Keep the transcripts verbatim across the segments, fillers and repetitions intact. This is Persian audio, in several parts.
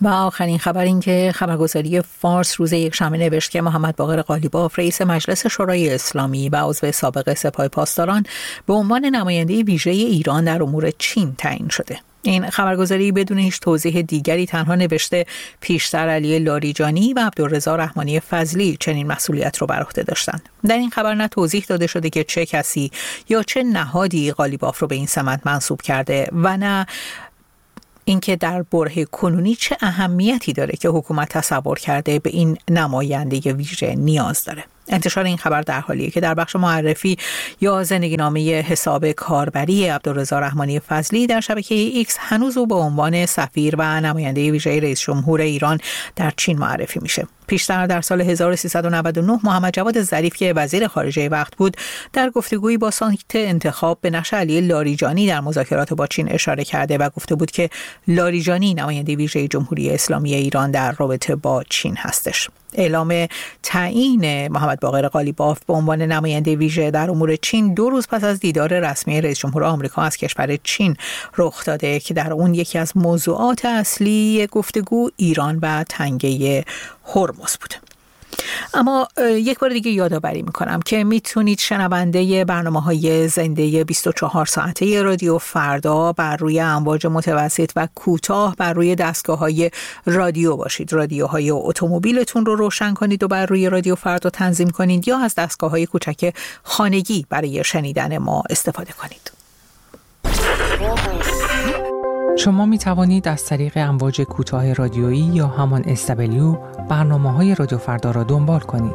و آخرین خبر این که خبرگزاری فارس روز یکشنبه نوشت که محمد باقر قالیباف رئیس مجلس شورای اسلامی و عضو سابق سپاه پاسداران به عنوان نماینده ویژه ایران در امور چین تعیین شده. این خبرگزاری بدون هیچ توضیح دیگری تنها نوشته پیشتر علی لاریجانی و عبدالرضا رحمانی فضلی چنین مسئولیت رو بر عهده داشتند. در این خبر نه توضیح داده شده که چه کسی یا چه نهادی قالیباف رو به این سمت منصوب کرده و نه اینکه در بره کنونی چه اهمیتی داره که حکومت تصور کرده به این نماینده ویژه نیاز داره. انتشار این خبر در حالیه که در بخش معرفی یا زندگینامه حساب کاربری عبدالرضا رحمانی فضلی در شبکه ایکس هنوز او به عنوان سفیر و نماینده ویژه رئیس جمهور ایران در چین معرفی میشه. پیشتر در سال هزار و سیصد و نود و نه محمد جواد ظریف که وزیر خارجه وقت بود در گفتگویی با سایت انتخاب به نقش علی لاریجانی در مذاکرات با چین اشاره کرده و گفته بود که لاریجانی نماینده ویژه جمهوری اسلامی ایران در رابطه با چین هستش. اعلام تعیین محمد باقر قالیباف به عنوان نماینده ویژه در امور چین دو روز پس از دیدار رسمی رئیس جمهور آمریکا از کشور چین رخ داده که در اون یکی از موضوعات اصلی گفتگو ایران و تنگه هرمز بود. اما یک بار دیگه یادآوری میکنم که میتونید شنونده برنامه‌های زنده بیست و چهار ساعته رادیو فردا بر روی امواج متوسط و کوتاه بر روی دستگاه‌های رادیو باشید. رادیوهای اتومبیلتون رو روشن کنید و بر روی رادیو فردا تنظیم کنید یا از دستگاه‌های کوچک خانگی برای شنیدن ما استفاده کنید. شما می توانید از طریق امواج کوتاه رادیویی یا همان اس دبلیو برنامه‌های رادیو فردا را دنبال کنید.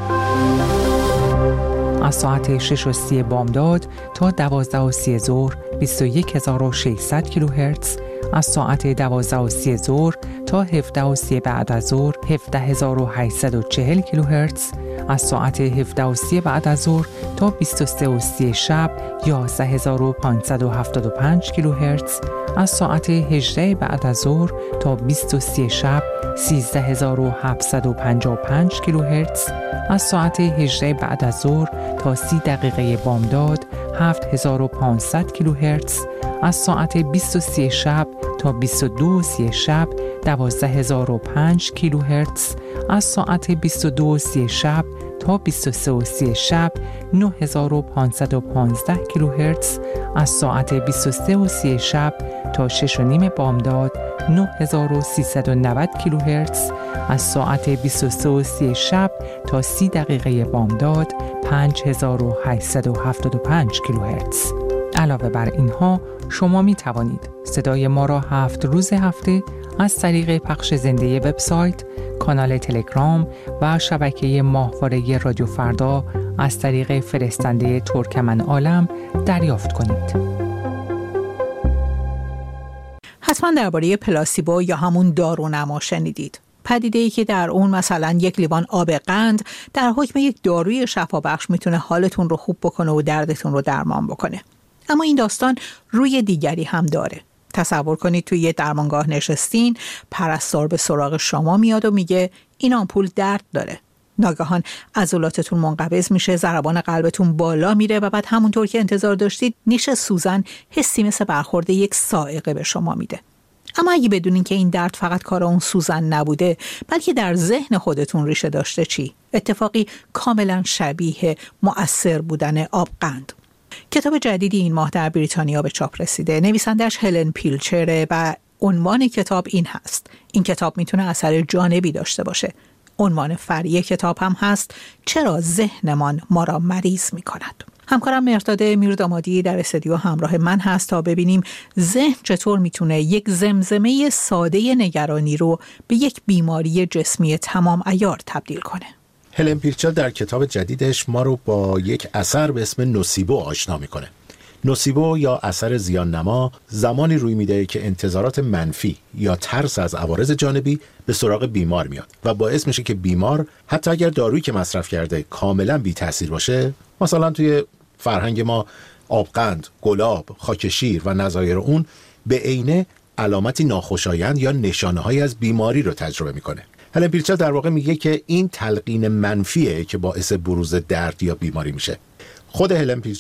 از ساعت شش و سی بامداد تا دوازده و سی ظهر بیست و یک هزار و ششصد کیلوهرتز، از ساعت دوازده و سی ظهر تا هفده و سی بعد از ظهر هفده هزار و هشتصد و چهل کیلوهرتز، از ساعت هفده و سی بعد از ظهر تا بیست و سه و سی شب یازده هزار و پانصد و هفتاد و پنج کیلوهرتز، از ساعت هجده بعد از ظهر تا بیست و سه شب سیزده هزار و هفتصد و پنجاه و پنج کیلوهرتز، از ساعت هجده بعد از ظهر تا سی دقیقه بامداد هفت هزار و پانصد کیلوهرتز، از ساعت بیست و سه شب تا بیست و دو و سی شب دوازده هزار و پنج کیلوهرتز، از ساعت بیست و دو و سی شب تا بیست و سه و سی شب نه هزار و پانصد و پانزده کیلوهرتز، از ساعت بیست و سه و سی شب تا شش و نیم بامداد نه هزار و سیصد و نود کیلوهرتز، از ساعت بیست و سه و سی شب تا سی دقیقه بامداد پنج هزار و هشتصد و هفتاد و پنج کیلوهرتز. علاوه بر اینها شما می توانید صدای ما را هفت روز هفته از طریق پخش زنده وبسایت، کانال تلگرام و شبکه ماهواره رادیو فردا از طریق فرستنده ترکمن عالم دریافت کنید. حتما درباره پلاسیبو یا همون دارونما شنیدید. پدیده‌ای که در اون مثلا یک لیوان آب قند در حکم یک داروی شفابخش میتونه حالتون رو خوب بکنه و دردتون رو درمان بکنه. اما این داستان روی دیگری هم داره. تصور کنید توی یه درمانگاه نشستین، پرستار به سراغ شما میاد و میگه این آمپول درد داره. ناگهان عضلاتتون منقبض میشه، ضربان قلبتون بالا میره و بعد همونطور که انتظار داشتید نیش سوزن حسی مثل برخورد یک صاعقه به شما میده. اما اگه بدونین که این درد فقط کار اون سوزن نبوده بلکه در ذهن خودتون ریشه داشته چی؟ اتفاقی کاملا شبیه مؤثر بودن آبقند. کتاب جدیدی این ماه در بریتانیا به چاپ رسیده. نویسندش هلن پیلچره و عنوان کتاب این هست: این کتاب میتونه اثر جانبی داشته باشه. عنوان فرعی کتاب هم هست: چرا ذهنمان ما را مریض میکند. همکارم مرداد میردامادی در استودیو همراه من هست تا ببینیم ذهن چطور میتونه یک زمزمه ساده نگرانی رو به یک بیماری جسمی تمام عیار تبدیل کنه. هلن پیلچر در کتاب جدیدش ما رو با یک اثر به اسم نوسیبو آشنا میکنه. نوسیبو یا اثر زیان نما زمانی روی میده که انتظارات منفی یا ترس از عوارض جانبی به سراغ بیمار میاد و باعث میشه که بیمار حتی اگر دارویی که مصرف کرده کاملا بی تاثیر باشه، مثلا توی فرهنگ ما آبقند، گلاب، خاک شیر و نظایر اون به عینه علامتی ناخوشایند یا نشانه‌هایی از بیماری رو تجربه میکنه. هلن پیلچر در واقع میگه که این تلقین منفیه که باعث بروز درد یا بیماری میشه. خود هلن پیلچر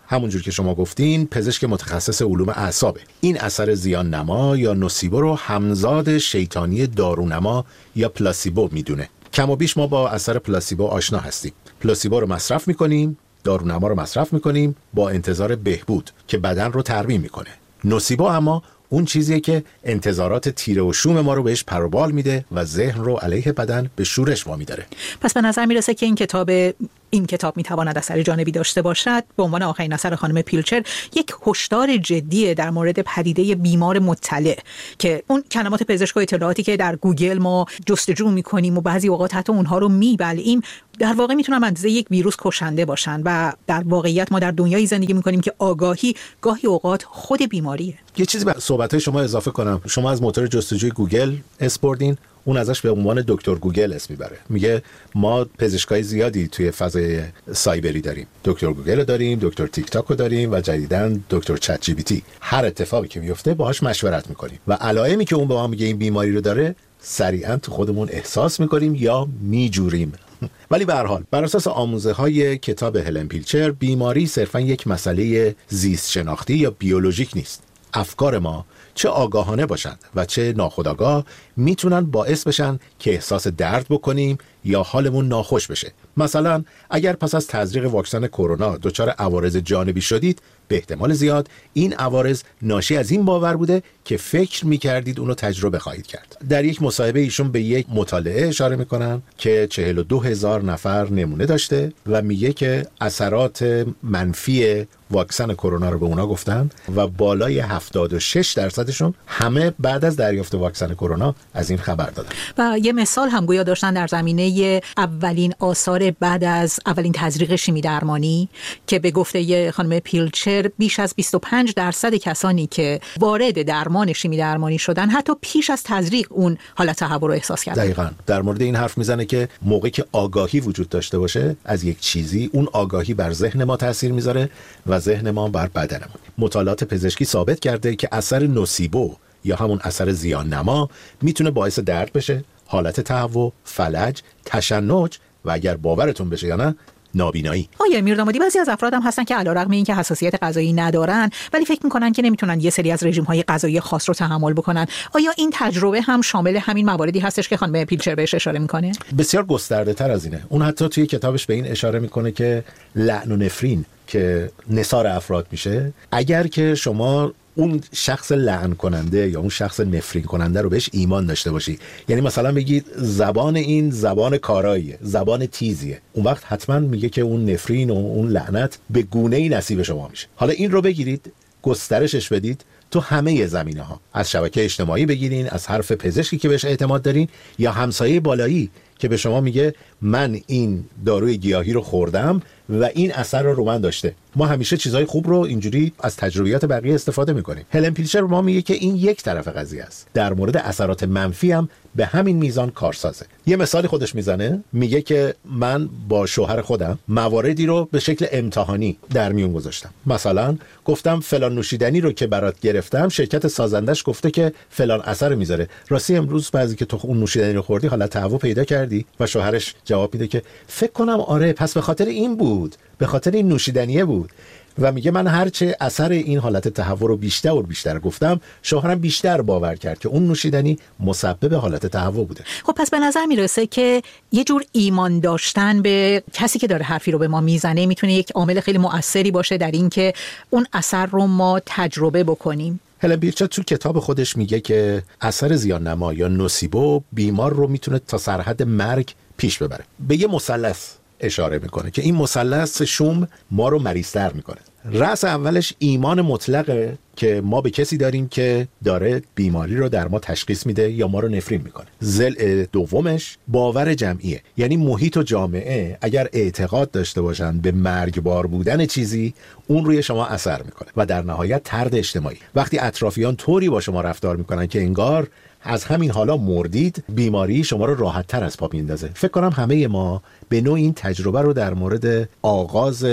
همونجور که شما گفتین پزشک متخصص علوم اعصابه. این اثر زیان نما یا نوسیبو رو همزاد شیطانی دارونما یا پلاسیبو میدونه. کم و بیش ما با اثر پلاسیبو آشنا هستیم. پلاسیبو رو مصرف میکنیم، دارونما رو مصرف میکنیم با انتظار بهبود که بدن رو ترمیم میکنه. نوسیبو اما اون چیزیه که انتظارات تیره و شوم ما رو بهش پروبال میده و ذهن رو علیه بدن به شورش وامی داره. پس به نظر میرسه که این کتاب این کتاب میتواند اثر جانبی داشته باشد. به عنوان آخرین اثر خانم پیلچر یک هشدار جدیه در مورد پدیده بیمار مطلع که اون کلمات پزشک و اطلاعاتی که در گوگل ما جستجو میکنیم و بعضی اوقات حتی اونها رو میبلعیم در واقع میتونن اندازه یک ویروس کشنده باشن و در واقعیت ما در دنیایی زندگی میکنیم که آگاهی گاهی اوقات خود بیماریه. یه چیزی به صحبت‌های شما اضافه کنم. شما از موتور جستجوی گوگل اسپردین، اون ازش به عنوان دکتر گوگل اسم میبره. میگه ما پزشکای زیادی توی فضای سایبری داریم. دکتر گوگل داریم، دکتر تیک تاک رو داریم و جدیداً دکتر چت جی پی تی. هر اتفاقی که میفته باهاش مشورت میکنیم و علائمی که اون به ما میگه این بیماری رو داره سریعاً تو خودمون احساس میکنیم یا میجوریم. ولی به هر حال بر اساس آموزه‌های کتاب هلن پیلچر بیماری صرفاً یک مسئله زیست شناختی یا بیولوژیک نیست. افکار ما چه آگاهانه باشند و چه ناخودآگاه میتونن باعث بشن که احساس درد بکنیم یا حالمون ناخوش بشه. مثلا اگر پس از تزریق واکسن کرونا دچار عوارض جانبی شدید، به احتمال زیاد این عوارض ناشی از این باور بوده که فکر میکردید اونو تجربه خواهید کرد. در یک مصاحبه ایشون به یک مطالعه اشاره میکنن که چهل و دو هزار نفر نمونه داشته و میگه که اثرات منفی واکسن کرونا رو به اونا گفتن و بالای هفتاد و شش درصدشون همه بعد از دریافت واکسن کرونا از این خبر دادن. و یه مثال هم گویا داشتن در زمینه اولین آثار بعد از اولین تزریق شیمی درمانی که به گفته خانم پیلچر بیش از بیست و پنج درصد کسانی که وارد درمان شیمی درمانی شدن حتی پیش از تزریق اون حالت تهوع رو احساس کردن. دقیقاً در مورد این حرف میزنه که موقعی که آگاهی وجود داشته باشه از یک چیزی، اون آگاهی بر ذهن ما تاثیر میذاره و ذهن ما بر بدنمون. مطالعات پزشکی ثابت کرده که اثر نوسیبو یا همون اثر زیان نما میتونه باعث درد بشه، حالت تهوع، فلج، تشنج و اگر باورتون بشه یا نه نابینایی. آیا میردامادی بعضی از افراد هم هستن که علیرغم اینکه حساسیت غذایی ندارن ولی فکر میکنن که نمیتونن یه سری از رژیم‌های غذایی خاص رو تحمل بکنن. آیا این تجربه هم شامل همین مواردی هستش که خانم پیلچر بهش اشاره میکنه؟ بسیار گسترده تر از اینه. اون حتی توی کتابش به این اشاره میکنه که لعن و نفرین که نثار افراد میشه، اگر که شما اون شخص لعن کننده یا اون شخص نفرین کننده رو بهش ایمان داشته باشی، یعنی مثلا بگید زبان این زبان کاراییه، زبان تیزیه، اون وقت حتما میگه که اون نفرین و اون لعنت به گونه‌ای نصیب شما میشه. حالا این رو بگیرید گسترشش بدید تو همه زمینه ها، از شبکه اجتماعی بگیرین، از حرف پزشکی که بهش اعتماد دارین یا همسایه بالایی که به شما میگه من این داروی گیاهی رو خوردم و این اثر رو رو من داشته. ما همیشه چیزای خوب رو اینجوری از تجربیات بقیه استفاده میکنیم. هلن پیلچر ما میگه که این یک طرف قضیه است. در مورد اثرات منفی هم به همین میزان کارسازه. یه مثالی خودش میزنه، میگه که من با شوهر خودم مواردی رو به شکل امتحانی در میون گذاشتم. مثلا گفتم فلان نوشیدنی رو که برات گرفتم شرکت سازندش گفته که فلان اثر میذاره. راستی امروز بعضی که تو اون نوشیدنی رو خوردی حالت تهوع پیدا کردی؟ و شوهرش جواب میده که فکر کنم آره، پس به خاطر این بود، به خاطر این نوشیدنیه بود. و میگه من هرچه اثر این حالت تهوع رو بیشتر و بیشتر گفتم، شوهرم بیشتر باور کرد که اون نوشیدنی مسبب حالت تهوع بوده. خب پس به نظر میرسه که یه جور ایمان داشتن به کسی که داره حرفی رو به ما میزنه میتونه یک عامل خیلی مؤثری باشه در این که اون اثر رو ما تجربه بکنیم. هلن پیلچر تو کتاب خودش میگه که اثر زیان نما یا نوسیبو بیمار رو میتونه تا سرحد مرگ پیش ببره. به یه مثلث اشاره میکنه که این مثلث شوم ما رو مریض‌تر میکنه. رأس اولش ایمان مطلقه که ما به کسی داریم که داره بیماری رو در ما تشخیص میده یا ما رو نفرین میکنه. ضلع دومش باور جمعیه، یعنی محیط و جامعه اگر اعتقاد داشته باشن به مرگبار بودن چیزی، اون روی شما اثر میکنه. و در نهایت طرد اجتماعی، وقتی اطرافیان طوری با شما رفتار میکنن که انگار از همین حالا مردید، بیماری شما رو راحت تر از پا میندازه. فکر کنم همه ما به نوع این تجربه رو در مورد آغاز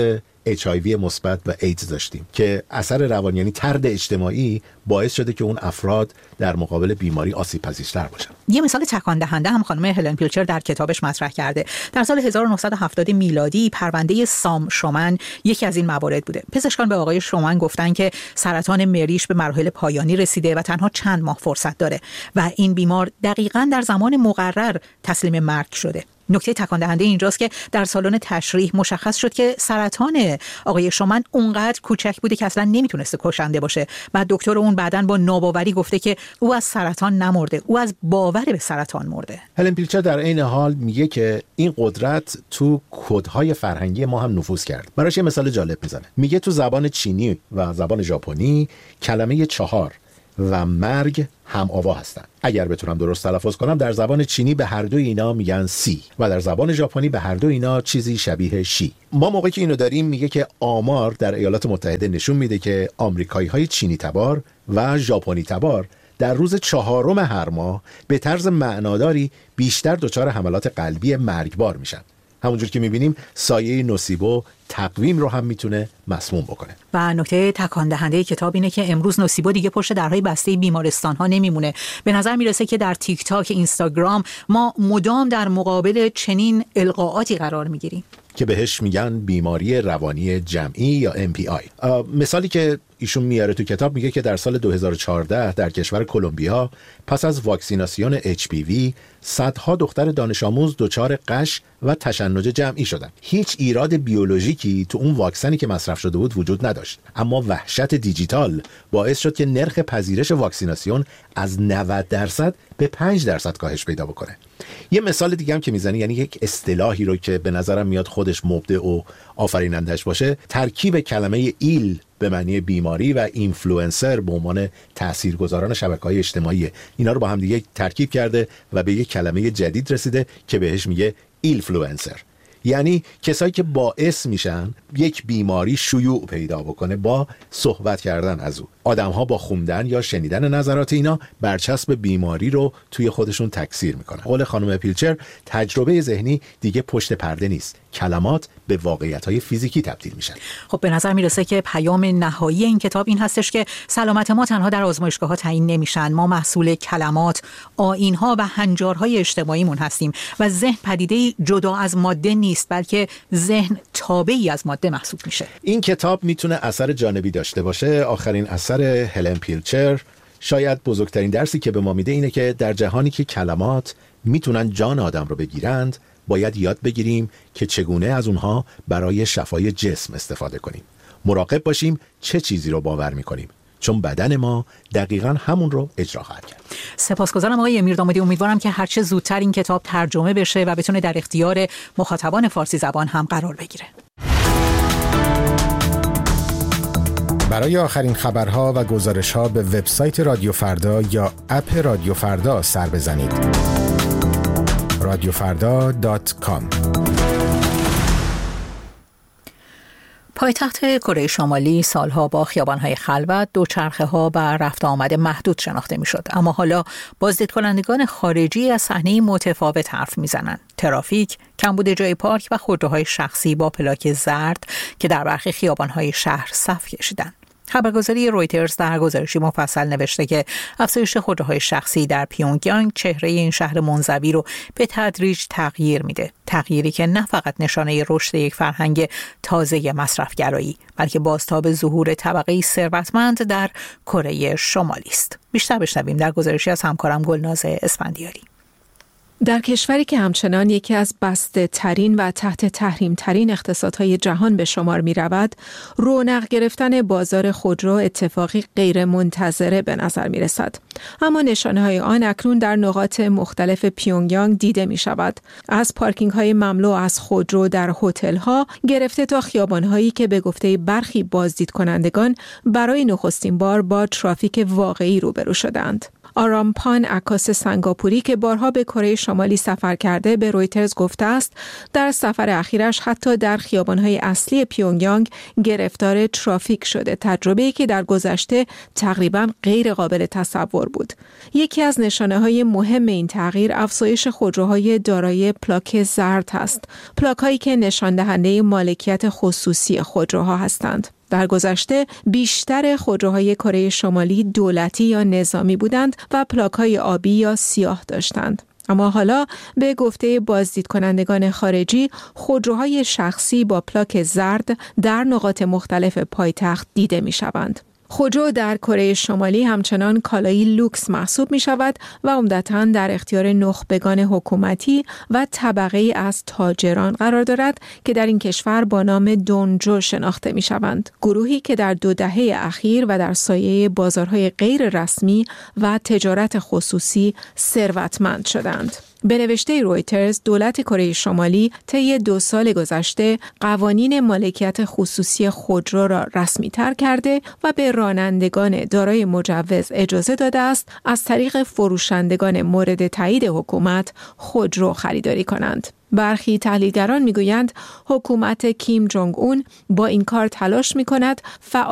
اچ آی وی مثبت و ایدز داشتیم که اثر روانی یعنی طرد اجتماعی باعث شده که اون افراد در مقابل بیماری آسیب پذیرتر باشن. یه مثال تکان دهنده هم خانم هلن پیلچر در کتابش مطرح کرده. در سال هزار و نهصد و هفتاد میلادی پرونده سام شومن یکی از این موارد بوده. پزشکان به آقای شومن گفتن که سرطان مریش به مراحل پایانی رسیده و تنها چند ماه فرصت داره و این بیمار دقیقاً در زمان مقرر تسلیم مرگ شده. نکته تکان دهنده اینجاست که در سالن تشریح مشخص شد که سرطان آقای شومن اونقدر کوچک بوده که اصلا نمیتونسته کشنده باشه و دکتر اون بعداً با ناباوری گفته که او از سرطان نمرده، او از باور به سرطان مرده. هلن پیلچر در عین حال میگه که این قدرت تو کدهای فرهنگی ما هم نفوذ کرد. براش یه مثال جالب میزنه. میگه تو زبان چینی و زبان ژاپنی کلمه چهار و مرگ هم آوا هستن. اگر بتونم درست تلفظ کنم، در زبان چینی به هر دو اینا میگن سی و در زبان ژاپنی به هر دو اینا چیزی شبیه شی. ما موقعی که اینو داریم میگه که آمار در ایالات متحده نشون میده که آمریکایی‌های چینی تبار و ژاپنی تبار در روز چهارم هر ماه به طرز معناداری بیشتر دچار حملات قلبی مرگبار میشن. همونجور که میبینیم سایه نوسیبو تقویم رو هم میتونه مسموم بکنه. و نکته تکان دهنده کتاب اینه که امروز نوسیبو دیگه پشت درهای بسته بیمارستان ها نمیمونه. به نظر میرسه که در تیک تاک، اینستاگرام ما مدام در مقابل چنین القاءاتی قرار میگیریم که بهش میگن بیماری روانی جمعی یا ام پی آی. مثالی که ایشون میاره تو کتاب میگه که در سال دو هزار و چهارده در کشور کلمبیا پس از واکسیناسیون اچ پی وی صدها دختر دانش آموز دچار غش و تشنج جمعی شدن. هیچ ایراد بیولوژیکی تو اون واکسنی که مصرف شده بود وجود نداشت، اما وحشت دیجیتال باعث شد که نرخ پذیرش واکسیناسیون از نود درصد به پنج درصد کاهش پیدا بکنه. یه مثال دیگه هم که میزنی، یعنی یک اصطلاحی رو که به نظرم میاد خودش مبدع و آفرینندش باشه، ترکیب کلمه ایل به معنی بیماری و اینفلوئنسر به عنوان تاثیرگذاران شبکه‌های اجتماعی، اینا رو با هم دیگه ترکیب کرده و به یک کلمه جدید رسیده که بهش میگه ایلفلوئنسر، یعنی کسایی که باعث میشن یک بیماری شیوع پیدا بکنه با صحبت کردن از او. آدم‌ها با خوندن یا شنیدن نظرات اینا برچسب بیماری رو توی خودشون تکثیر میکنن. قول خانم پیلچر، تجربه ذهنی دیگه پشت پرده نیست، کلمات به واقعیت‌های فیزیکی تبدیل میشن. خب به نظر میرسه که پیام نهایی این کتاب این هستش که سلامت ما تنها در آزمایشگاه‌ها تعیین نمیشن، ما محصول کلمات، آیین‌ها و هنجارهای اجتماعیمون هستیم و ذهن پدیده‌ای جدا از ماده نیست، بلکه ذهن تابعی از ماده محسوب میشه. این کتاب میتونه اثر جانبی داشته باشه. آخرین اثر هلن پیلچر شاید بزرگترین درسی که به ما میده اینه که در جهانی که کلمات میتونن جان آدم رو بگیرند، باید یاد بگیریم که چگونه از اونها برای شفای جسم استفاده کنیم. مراقب باشیم چه چیزی رو باور میکنیم، چون بدن ما دقیقاً همون رو اجرا خواهد کرد. سپاسگزارم آقای میردامادی. امیدوارم که هرچه زودتر این کتاب ترجمه بشه و بتونه در اختیار مخاطبان فارسی زبان هم قرار بگیره. برای آخرین خبرها و گزارش‌ها به وبسایت رادیو فردا یا اپ رادیو فردا سر بزنید. رادیو فردا دات کام. پایتخت کره شمالی سالها با خیابان‌های خلوت، دوچرخه‌ها و رفت آمد محدود شناخته می‌شد، اما حالا بازدید کنندگان خارجی از صحنه متفاوت حرف می‌زنند. ترافیک، کمبود جای پارک و خودروهای شخصی با پلاک زرد که در برخی خیابان‌های شهر صف کشیدند. خبرگزاری رویترز در گزارشی مفصل نوشته که افزایش خودروهای شخصی در پیونگیانگ چهره این شهر منزوی رو به تدریج تغییر میده. تغییری که نه فقط نشانه رشد یک فرهنگ تازه مصرفگرایی، بلکه بازتاب ظهور طبقه ثروتمند در کره شمالی است. بیشتر بشنویم در گزارشی از همکارم گلناز اسفندیاری. در کشوری که همچنان یکی از بسته ترین و تحت تحریم ترین اقتصادهای جهان به شمار می رود، رونق گرفتن بازار خودرو اتفاقی غیر منتظره به نظر می رسد. اما نشانه های آن اکنون در نقاط مختلف پیونگیانگ دیده می شود. از پارکینگ های مملو از خودرو در هتل ها گرفته تا خیابان هایی که به گفته برخی بازدید کنندگان برای نخستین بار با ترافیک واقعی روبرو شدند. آرامپان عکاس سنگاپوری که بارها به کره شمالی سفر کرده به رویترز گفته است در سفر اخیرش حتی در خیابان‌های اصلی پیونگیانگ گرفتار ترافیک شده، تجربه‌ای که در گذشته تقریباً غیر قابل تصور بود. یکی از نشانه‌های مهم این تغییر افزایش خودروهای دارای پلاک زرد است، پلاک‌هایی که نشان دهنده مالکیت خصوصی خودروها هستند. در گذشته بیشتر خودروهای کره شمالی دولتی یا نظامی بودند و پلاک‌های آبی یا سیاه داشتند. اما حالا به گفته بازدید کنندگان خارجی خودروهای شخصی با پلاک زرد در نقاط مختلف پایتخت دیده می شوند. خودرو در کره شمالی همچنان کالایی لوکس محسوب می شود و عمدتاً در اختیار نخبگان حکومتی و طبقه از تاجران قرار دارد که در این کشور با نام دونجو شناخته می شوند. گروهی که در دو دهه اخیر و در سایه بازارهای غیر رسمی و تجارت خصوصی ثروتمند شدند. به نوشته رویترز، دولت کره شمالی طی دو سال گذشته قوانین مالکیت خصوصی خودرو را رسمی تر کرده و به رانندگان دارای مجوز اجازه داده است از طریق فروشندگان مورد تایید حکومت خودرو خریداری کنند. برخی تحلیلگران میگویند حکومت کیم جونگ اون با این کار تلاش می‌کند